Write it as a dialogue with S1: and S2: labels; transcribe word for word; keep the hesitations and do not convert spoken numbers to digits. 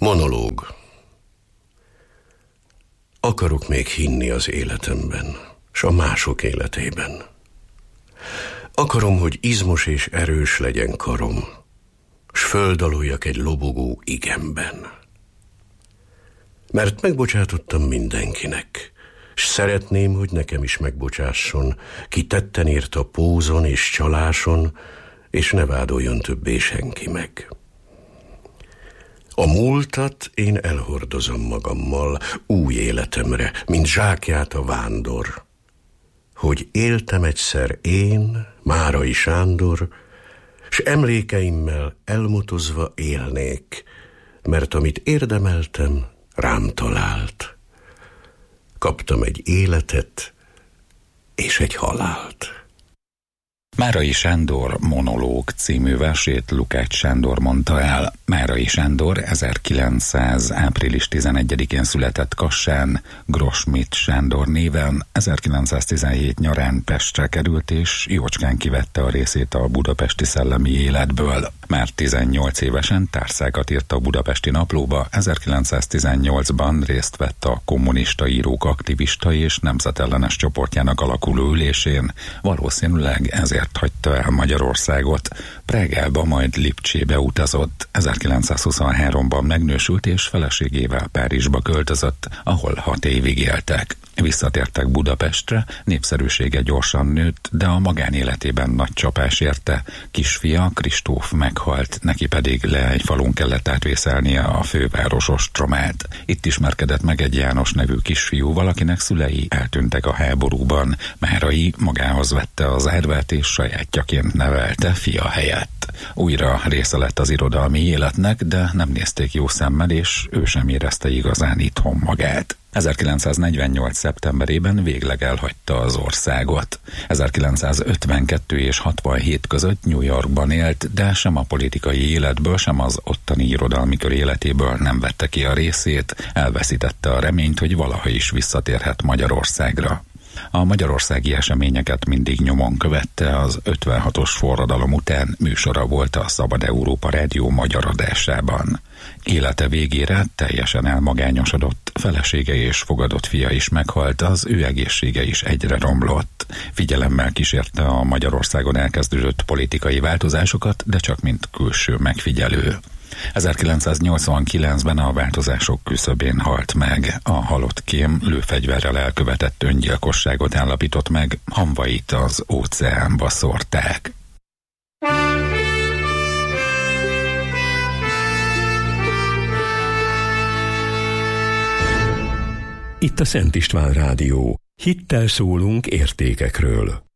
S1: Monológ. Akarok még hinni az életemben, s a mások életében. Akarom, hogy izmos és erős legyen karom, s földaluljak egy lobogó igemben. Mert megbocsátottam mindenkinek, s szeretném, hogy nekem is megbocsásson, ki tetten ért a pózon és csaláson, és ne vádoljon többé senki meg. A múltat én elhordozom magammal új életemre, mint zsákját a vándor, hogy éltem egyszer én, Márai Sándor, s emlékeimmel elmotozva élnék, mert amit érdemeltem, rám talált. Kaptam egy életet és egy halált.
S2: Márai Sándor Monológ című versét Lukács Sándor mondta el. Márai Sándor ezerkilencszáz április tizenegyedikén született Kassán, Grosschmidt Sándor néven, ezerkilencszáztizenhét nyarán Pestre került, és jócskán kivette a részét a budapesti szellemi életből. Már tizennyolc évesen társzákat írt a Budapesti Naplóba, ezerkilencszáztizennyolcban részt vett a kommunista írók aktivista és nemzetellenes csoportjának alakuló ülésén, valószínűleg ezért hagyta el Magyarországot. Prágába, majd Lipcsébe utazott. ezerkilencszázhuszonháromban megnősült és feleségével Párizsba költözött, ahol hat évig éltek. Visszatértek Budapestre, népszerűsége gyorsan nőtt, de a magánéletében nagy csapás érte. Kisfia, Kristóf meghalt, neki pedig Leányfalun kellett átvészelnie a főváros ostromát. Itt ismerkedett meg egy János nevű kisfiúval, akinek szülei eltűntek a háborúban. Márai magához vette az árvát és sajátjaként nevelte fia helyett. Újra része lett az irodalmi életnek, de nem nézték jó szemmel, és ő sem érezte igazán itthon magát. ezerkilencszáznegyvennyolc szeptemberében végleg elhagyta az országot. ezerkilencszázötvenkettő és hatvanhét között New Yorkban élt, de sem a politikai életből, sem az ottani irodalmi kör életéből nem vette ki a részét, elveszítette a reményt, hogy valaha is visszatérhet Magyarországra. A magyarországi eseményeket mindig nyomon követte, az ötvenhatos forradalom után műsora volt a Szabad Európa Rádió magyar adásában. Élete végére teljesen elmagányosodott, felesége és fogadott fia is meghalt, az ő egészsége is egyre romlott. Figyelemmel kísérte a Magyarországon elkezdődött politikai változásokat, de csak mint külső megfigyelő. ezerkilencszáznyolcvankilencben a változások küszöbén halt meg. A halott kém lőfegyverrel elkövetett öngyilkosságot állapított meg, hamvait az óceánba szórták.
S3: Itt a Szent István Rádió. Hittel szólunk értékekről.